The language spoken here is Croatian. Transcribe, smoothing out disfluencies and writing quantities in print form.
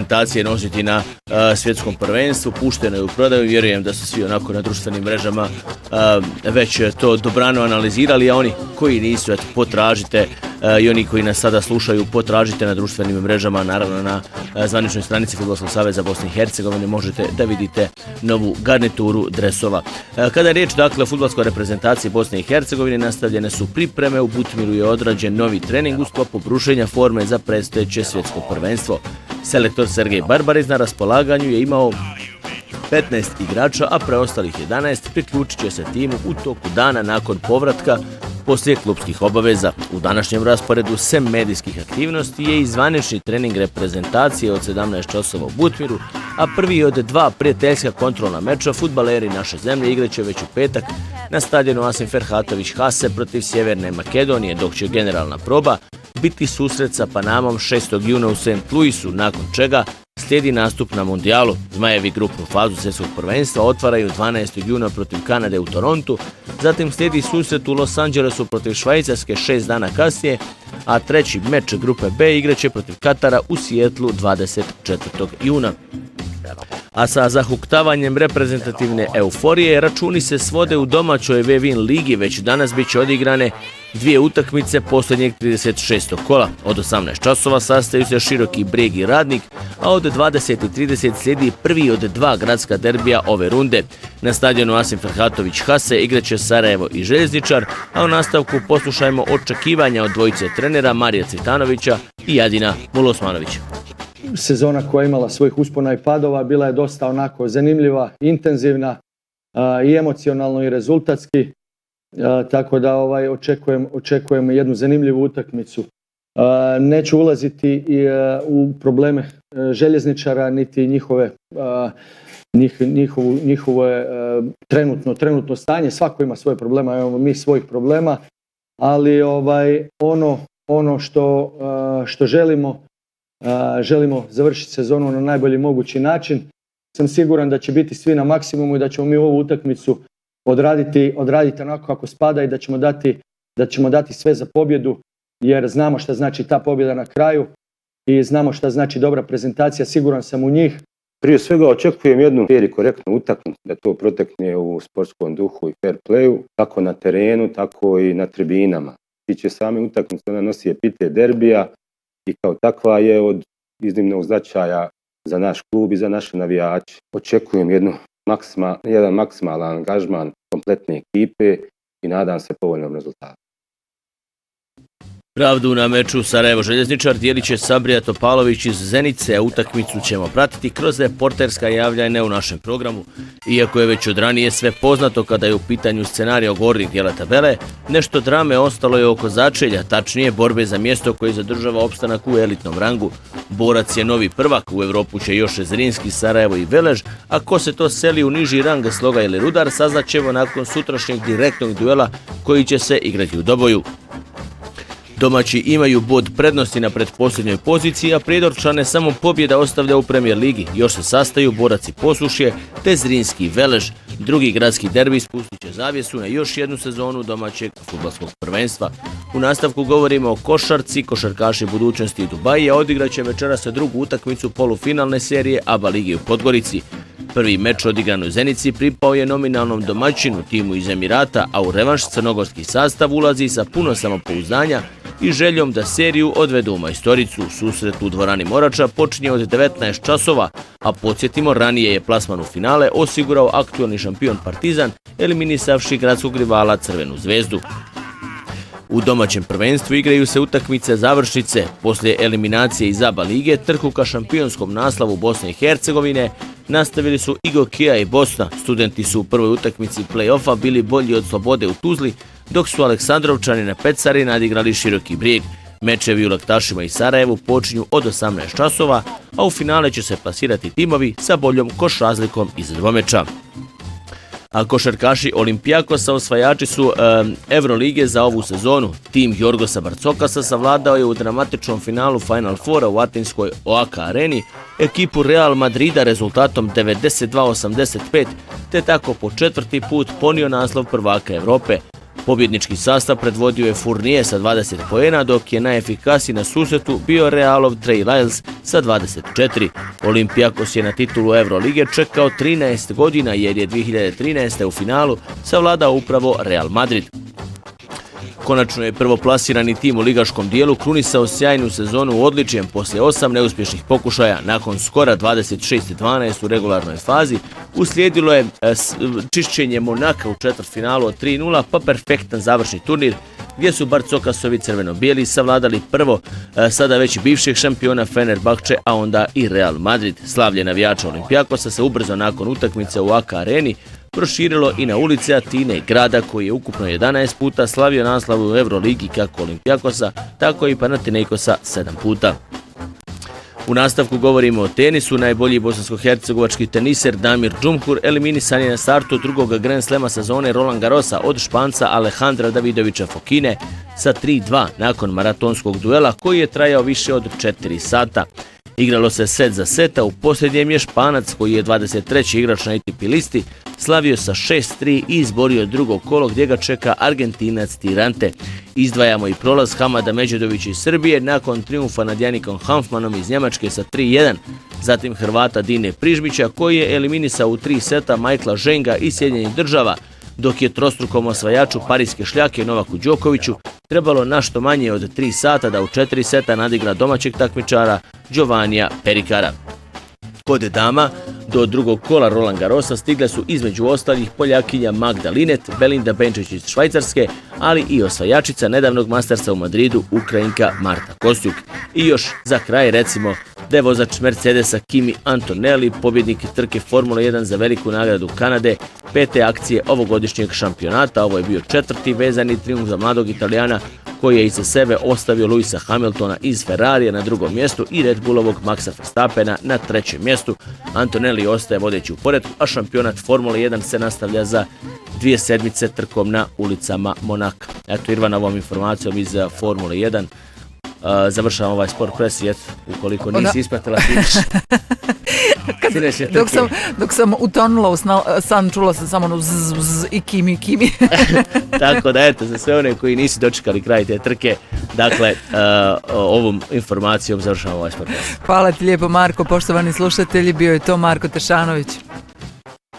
reprezentacije nositi na svjetskom prvenstvu. Pušteno je u prodaju, vjerujem da su svi onako na društvenim mrežama već to dobrano analizirali, a oni koji nisu, eto, potražite, i oni koji nas sada slušaju, potražite na društvenim mrežama, naravno na zvaničnoj stranici Fudbalskog saveza Bosne i Hercegovine možete da vidite novu garnituru dresova. Kada je riječ, dakle, o fudbalskoj reprezentaciji Bosne i Hercegovine, nastavljene su pripreme, u Butmiru je odrađen novi trening u sklopu brušenja forme za predstojeće svjetsko prvenstvo. Selektor Sergej Barbarić na raspolaganju je imao 15 igrača, a preostalih 11 priključit će se timu u toku dana nakon povratka poslije klubskih obaveza. U današnjem rasporedu sem medijskih aktivnosti je i zvanični trening reprezentacije od 17 časova u Butmiru, a prvi od dva prijateljska kontrolna meča fudbaleri naše zemlje igraće već u petak na stadionu Asim Ferhatović Hase protiv Sjeverne Makedonije, dok će generalna proba biti susret sa Panamom 6. juna u St. Louisu, nakon čega slijedi nastup na mundijalu. Zmajevi grupnu fazu svjetskog prvenstva otvaraju 12. juna protiv Kanade u Torontu, zatim slijedi susret u Los Angelesu protiv Švajcarske 6 dana kasnije, a treći meč grupe B igraće protiv Katara u Sijetlu 24. juna. A sa zahuktavanjem reprezentativne euforije računi se svode u domaćoj Vevin ligi, već danas bit će odigrane dvije utakmice posljednjeg 36. kola. Od 18 časova sastaju se Široki Brijeg i Radnik, a od 20:30 slijedi prvi od dva gradska derbija ove runde. Na stadionu Asim Ferhatović Hase igraće Sarajevo i Željezničar, a u nastavku poslušajmo očekivanja od dvojice trenera Marija Cvitanovića i Jadina Mulosmanovića. Sezona koja je imala svojih uspona i padova bila je dosta onako zanimljiva, intenzivna i emocionalno i rezultatski, tako da očekujem jednu zanimljivu utakmicu. Neću ulaziti u probleme Željezničara niti njihovo trenutno stanje. Svako ima svoje problema, imamo mi svojih problema, ali ono što želimo završiti sezonu na najbolji mogući način. Sam siguran da će biti svi na maksimumu i da ćemo mi ovu utakmicu odraditi onako kako spada i da ćemo dati sve za pobjedu, jer znamo šta znači ta pobjeda na kraju i znamo šta znači dobra prezentacija, siguran sam u njih. Prije svega očekujem jednu fair i korektnu utakmicu, da to protekne u sportskom duhu i fair playu, kako na terenu, tako i na tribinama. Tiče same utakmice, ona nosi epitet derbija i kao takva je od iznimnog značaja za naš klub i za naše navijače. Očekujem jedan maksimalan angažman kompletne ekipe i nadam se povoljnom rezultatu. Pravdu na meču Sarajevo Željezničar dijelit će Sabrija Topalović iz Zenice, a utakmicu ćemo pratiti kroz reporterska javljanja u našem programu. Iako je već od ranije sve poznato kada je u pitanju scenarija gornjih dijela tabele, nešto drame ostalo je oko začelja, tačnije borbe za mjesto koje zadržava opstanak u elitnom rangu. Borac je novi prvak, u Evropu će još Zrinski, Sarajevo i Velež, a ko se to seli u niži rang Sloga ili Rudar saznaćemo nakon sutrašnjeg direktnog duela koji će se igrati u Doboju. Domaći imaju bod prednosti na pretposljednjoj poziciji, a Prijedorčane samo pobjeda ostavlja u Premier ligi. Još se sastaju Borac i Posušje te Zrinski i Velež. Drugi gradski derbi spustit će zavjesu na još jednu sezonu domaćeg fudbalskog prvenstva. U nastavku govorimo o košarci, košarkaši budućnosti Dubaija odigrat će večeras drugu utakmicu polufinalne serije ABA lige u Podgorici. Prvi meč odigran u Zenici pripao je nominalnom domaćinu, timu iz Emirata, a u revanš crnogorski sastav ulazi sa puno samopouzdanja i željom da seriju odvedu u majstoricu. Susret u dvorani Morača počinje od 19 časova, a podsjetimo, ranije je plasman u finale osigurao aktualni šampion Partizan, eliminisavši gradskog rivala Crvenu zvezdu. U domaćem prvenstvu igraju se utakmice završnice. Poslije eliminacije iz ABA lige, trku ka šampionskom naslavu Bosne i Hercegovine nastavili su Igokija i Bosna. Studenti su u prvoj utakmici play-offa bili bolji od Slobode u Tuzli, dok su Aleksandrovčani na Pecari nadigrali Široki Brijeg. Mečevi u Laktašima i Sarajevu počinju od 18 časova, a u finale će se plasirati timovi sa boljom koš razlikom iz dvomeča. A košarkaši Olimpijakosa osvajači su Evrolige za ovu sezonu. Tim Jorgosa Barcokasa savladao je u dramatičnom finalu Final Fora u atinskoj OAK areni ekipu Real Madrida rezultatom 92-85, te tako po četvrti put ponio naslov prvaka Evrope. Pobjednički sastav predvodio je Fournier sa 20 poena, dok je najefikasniji na susretu bio Realov Trey Lyles sa 24. Olympiakos je na titulu Eurolige čekao 13 godina jer je 2013. u finalu savladao upravo Real Madrid. Konačno je prvoplasirani tim u ligaškom dijelu krunisao sjajnu sezonu odličjem poslije 8 neuspješnih pokušaja. Nakon skora 26-12 u regularnoj fazi uslijedilo je čišćenje Monaka u četvrtfinalu od 3-0 pa perfektan završni turnir gdje su Barcokasovi crveno-bijeli savladali prvo sada već bivšeg šampiona Fenerbahče, a onda i Real Madrid. Slavlje navijača Olympiakosa se ubrzo nakon utakmice u AK Areni proširilo i na ulice Atine i grada koji je ukupno 11 puta slavio naslavu u Euroligi kako Olympiakosa, tako i Panathinaikosa 7 puta. U nastavku govorimo o tenisu. Najbolji bosansko-hercegovački teniser Damir Džumhur eliminisan je na startu drugog Grand Slema sezone Roland Garrosa od Španca Alejandra Davidovića Fokine sa 3-2 nakon maratonskog duela koji je trajao više od 4 sata. Igralo se set za seta, u posljednjem je Španac koji je 23. igrač na ATP listi slavio sa 6-3 i izborio drugo kolo gdje ga čeka Argentinac Tirante. Izdvajamo i prolaz Hamada Međedovića iz Srbije nakon trijumfa nad Janikom Hanfmanom iz Njemačke sa 3-1. Zatim Hrvata Dine Prižmića koji je eliminisao u 3 seta Michaela Ženga iz Sjedinjenih Država, dok je trostrukom osvajaču pariske šljake Novaku Đokoviću trebalo našto manje od 3 sata da u 4 seta nadigra domaćeg takmičara Giovannija Perikara. Kod dama do drugog kola Roland Garrosa stigle su između ostalih Poljakinja Magda Linet, Belinda Benčić iz Švajcarske, ali i osvajačica nedavnog Mastersa u Madridu, Ukrajinka Marta Kostjuk. I još za kraj recimo da je vozač Mercedesa Kimi Antonelli pobjednik trke Formula 1 za veliku nagradu Kanade, 5. akcije ovogodišnjeg šampionata. Ovo je bio 4. vezani trijumf za mladog Italijana koji je iza sebe ostavio Luisa Hamiltona iz Ferrarija na drugom mjestu i Red Bullovog Maxa Verstappena na 3. mjestu. Antonelli ostaje vodeći u poretku, a šampionat Formula 1 se nastavlja za 2 sedmice trkom na ulicama Monaka. Eto, Irvana, ovom informacijom iz Formule 1 završavam ovaj Sport Press, ukoliko nisi ispratila Dok sam utonula u san, čula sam samo zzz i kimi. Tako da eto, za sve one koji nisi dočekali kraj te trke, dakle, ovom informacijom završavam ovaj Sport Press. Hvala ti lijepo, Marko. Poštovani slušatelji, bio je to Marko Tešanović.